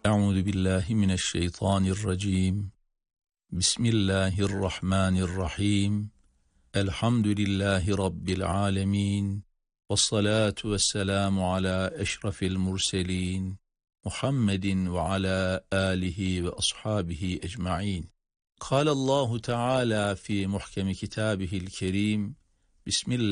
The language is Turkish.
Euzu billahi mineşşeytanirracim. Bismillahirrahmanirrahim. Elhamdülillahi Rabbil alemin. Vessalatu vesselamu ala eşrafil murselin. Muhammedin ve ala alihi ve ashabihi ecma'in. Kâlallahu Teala fi muhkemi kitabihil kerim. Bismillah.